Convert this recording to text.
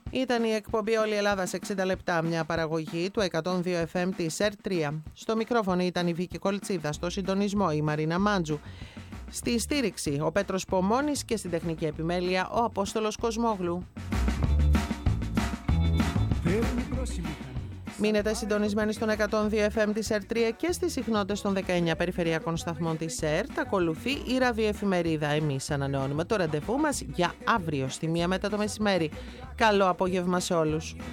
Ήταν η εκπομπή Όλη η Ελλάδα σε 60 λεπτά, μια παραγωγή του 102 FM της ΕΡΤ3. Στο μικρόφωνο ήταν η Βίκη Κολτσίδα, στο συντονισμό η Μαρίνα Μάντζου, στη στήριξη ο Πέτρος Πομώνης και στην τεχνική επιμέλεια ο Απόστολος Κοσμόγλου. Μείνετε συντονισμένοι στον 102 FM της ΕΡΤ3 και στις συχνότητες των 19 περιφερειακών σταθμών της ΕΡΤ. Ακολουθεί η ραδιοεφημερίδα. Εμείς ανανεώνουμε το ραντεβού μας για αύριο στη 1 μετά το μεσημέρι. Καλό απόγευμα σε όλους.